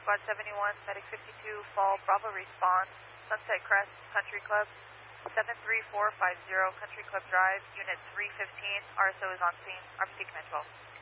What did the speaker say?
Squad 71, Medic 52, Fall, Bravo response, Sunset Crest, Country Club, 73450, Country Club Drive, Unit 315, RSO is on scene, RPC Command 12.